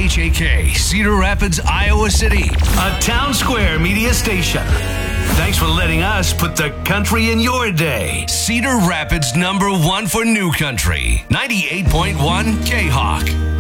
KHAK, Cedar Rapids, Iowa City, a Town Square media station. Thanks for letting us put the country in your day. Cedar Rapids #1 for new country, 98.1 K-Hawk.